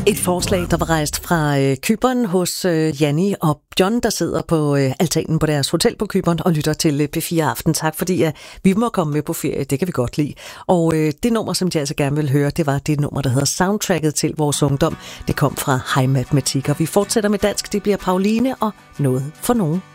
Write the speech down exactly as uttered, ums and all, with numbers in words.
Et forslag, der var rejst fra øh, Cypern hos øh, Janni og John, der sidder på øh, altanen på deres hotel på Cypern og lytter til øh, P fire Aften. Tak fordi øh, vi må komme med på ferie, det kan vi godt lide. Og øh, det nummer, som de altså gerne vil høre, det var det nummer, der hedder Soundtracket til vores ungdom. Det kom fra High Matematik, og vi fortsætter med dansk. Det bliver Pauline og Noget for nogen.